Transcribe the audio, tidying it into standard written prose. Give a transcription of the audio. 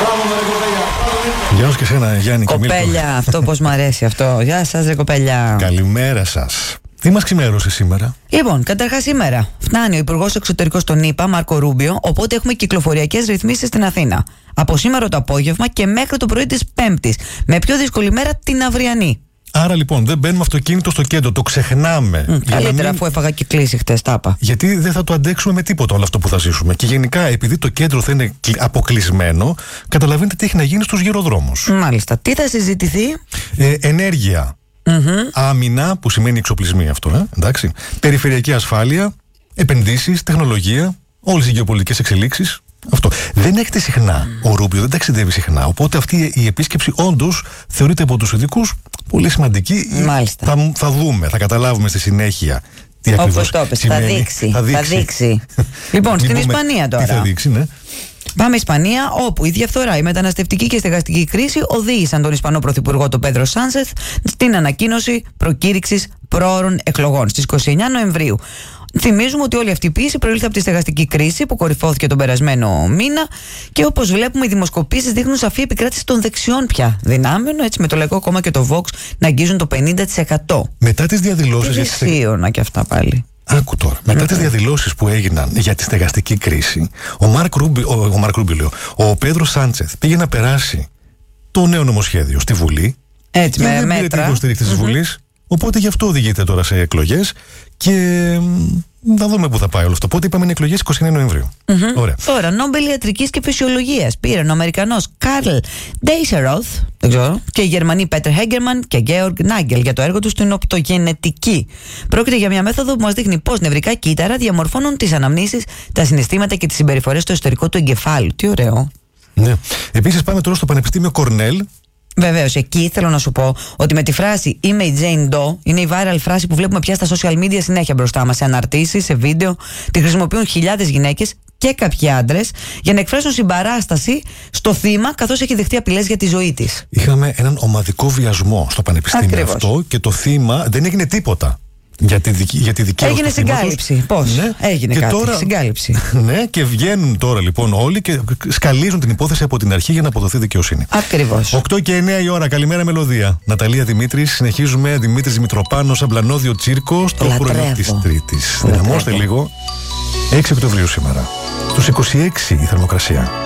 Γεια σας και εσένα, Γιάννη. Κοπέλια, αυτό πως μ' αρέσει αυτό. Γεια σας, ρε κοπέλια. Καλημέρα σας. Τι μας ξημέρωσε σήμερα? Λοιπόν, καταρχάς σήμερα φτάνει ο Υπουργός Εξωτερικών των ΗΠΑ, Μάρκο Ρούμπιο, οπότε έχουμε κυκλοφοριακές ρυθμίσεις στην Αθήνα. Από σήμερα το απόγευμα και μέχρι το πρωί της Πέμπτης. Με πιο δύσκολη μέρα την αυριανή. Άρα λοιπόν δεν μπαίνουμε αυτοκίνητο στο κέντρο, το ξεχνάμε. Καλύτερα αφού έφαγα και κλείσει χτες, τάπα. Γιατί δεν θα το αντέξουμε με τίποτα όλο αυτό που θα ζήσουμε. Και γενικά, επειδή το κέντρο θα είναι αποκλεισμένο, καταλαβαίνετε τι έχει να γίνει στους γυροδρόμους. Μάλιστα. Τι θα συζητηθεί? Ενέργεια. Άμυνα, που σημαίνει εξοπλισμοί αυτό, εντάξει. Περιφερειακή ασφάλεια, επενδύσεις, τεχνολογία, όλες οι γεωπολιτικές εξελίξεις. Αυτό. Δεν έχετε συχνά. Ο Ρούμπιο δεν ταξιδεύει συχνά. Οπότε αυτή η επίσκεψη όντως θεωρείται από τους ειδικούς πολύ σημαντική. Μάλιστα. Θα δούμε, θα καταλάβουμε στη συνέχεια τι ακριβώς σημαίνει. Θα δείξει. Λοιπόν, στην Ισπανία τώρα. Τι θα δείξει, ναι. Πάμε Ισπανία, όπου η διαφθορά, η μεταναστευτική και η στεγαστική κρίση οδήγησαν τον Ισπανό Πρωθυπουργό, τον Πέδρο Σάνσεθ, στην ανακοίνωση προκήρυξης προώρων εκλογών στις 29 Νοεμβρίου. Θυμίζουμε ότι όλη αυτή η πίεση προήλθε από τη στεγαστική κρίση που κορυφώθηκε τον περασμένο μήνα και όπως βλέπουμε οι δημοσκοπήσεις δείχνουν σαφή επικράτηση των δεξιών πια δυνάμεων, έτσι με το Λαϊκό Κόμμα και το Vox να αγγίζουν το 50%. Μετά τις διαδηλώσεις. Δυσίωνα και αυτά πάλι. Άκου τώρα. Μετά τις διαδηλώσεις που έγιναν για τη στεγαστική κρίση, ο Πέδρο Σάντσεθ πήγε να περάσει το νέο νομοσχέδιο στη Βουλή. Έτσι, με μέτρα. Δεν πήρε την υποστήριξη της Βουλής. Οπότε γι' αυτό οδηγείται τώρα σε εκλογές και θα δούμε πού θα πάει όλο αυτό. Οπότε είπαμε είναι εκλογές 29 Νοεμβρίου. Ωραία. Τώρα, Νόμπελ Ιατρικής και Φυσιολογίας πήραν ο Αμερικανός Καρλ Ντέισεροθ, δεν ξέρω, και οι Γερμανοί Πέτερ Χέγκερμαν και Γκέοργκ Νάγκελ για το έργο τους στην οπτογενετική. Πρόκειται για μια μέθοδο που μας δείχνει πώς νευρικά κύτταρα διαμορφώνουν τις αναμνήσεις, τα συναισθήματα και τις συμπεριφορές στο εσωτερικό του εγκεφάλου. Τι ωραίο. Ναι. Επίσης, πάμε τώρα στο Πανεπιστήμιο Κορνέλ. Βεβαίως, εκεί θέλω να σου πω ότι με τη φράση «Είμαι η Jane Doe», είναι η viral φράση που βλέπουμε πια στα social media συνέχεια μπροστά μας, σε αναρτήσεις, σε βίντεο. Τη χρησιμοποιούν χιλιάδες γυναίκες και κάποιοι άντρες για να εκφράσουν συμπαράσταση στο θύμα, καθώς έχει δεχτεί απειλές για τη ζωή της. Είχαμε έναν ομαδικό βιασμό στο πανεπιστήμιο αυτό και το θύμα δεν έγινε τίποτα. Για τη δικαίωση. Έγινε συγκάλυψη. Πώς? Ναι. Έγινε και κάτι. Τώρα, συγκάλυψη. Ναι, και βγαίνουν τώρα λοιπόν όλοι και σκαλίζουν την υπόθεση από την αρχή για να αποδοθεί δικαιοσύνη. Ακριβώς. 8 και 9 η ώρα. Καλημέρα Μελωδία. Ναταλία Δημήτρης. Συνεχίζουμε. Δημήτρης Μητροπάνος, Αμπλανόδιο Τσίρκο, στο πρωί της Τρίτης. Δυναμώστε λίγο. 6 Οκτωβρίου σήμερα. Στους 26 η θερμοκρασία.